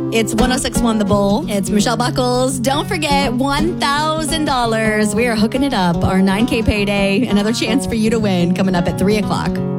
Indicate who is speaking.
Speaker 1: It's 106.1 The Bull. It's Michelle Buckles. Don't forget, $1,000. We are hooking it up. Our 9K payday. Another chance for you to win coming up at 3 o'clock.